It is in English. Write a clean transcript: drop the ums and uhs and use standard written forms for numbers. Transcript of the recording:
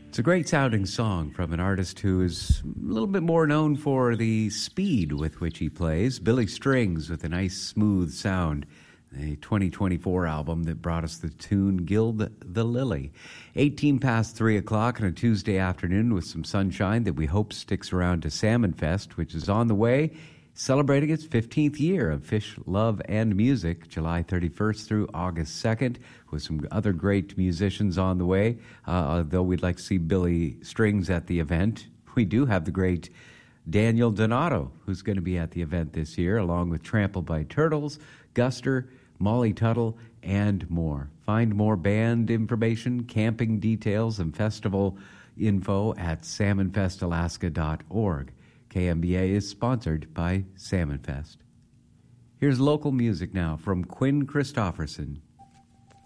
It's a great sounding song from an artist who is a little bit more known for the speed with which he plays. Billy Strings with a nice smooth sound. A 2024 album that brought us the tune Gild the Lily. 18 past 3 o'clock on a Tuesday afternoon with some sunshine that we hope sticks around to Salmon Fest, which is on the way, celebrating its 15th year of Fish, Love, and Music, July 31st through August 2nd, with some other great musicians on the way. Though we'd like to see Billy Strings at the event, we do have the great Daniel Donato, who's going to be at the event this year, along with Trampled by Turtles, Guster, Molly Tuttle, and more. Find more band information, camping details, and festival info at salmonfestalaska.org. KMBA is sponsored by Salmon Fest. Here's local music now from Quinn Christopherson.